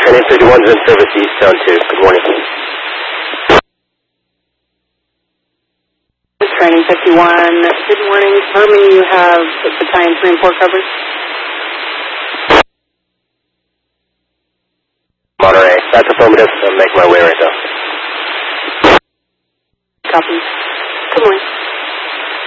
Training 51's in service east, zone 2. Good morning. Training 51, good morning. Confirming you have battalion 3 and 4 coverage. Monterey, that's affirmative. I'll make my way right now. Copy. Good morning.